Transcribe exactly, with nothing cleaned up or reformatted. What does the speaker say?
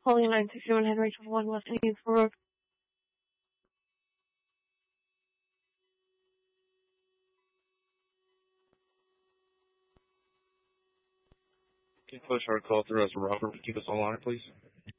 Calling nine sixty-one Henry one West Haynesville Road. Can you push our call through as a Robert? Keep us all on it, please.